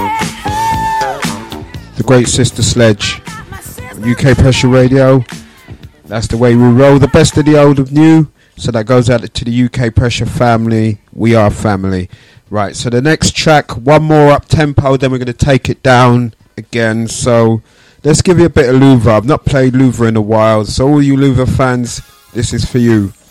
The Great Sister Sledge, UK Pressure Radio. That's the way we roll. The best of the old and new. So that goes out to the UK Pressure family. We are family. Right, so the next track, one more up tempo, then we're going to take it down again. So let's give you a bit of Luther. I've not played Luther in a while, so all you Luther fans, this is for you.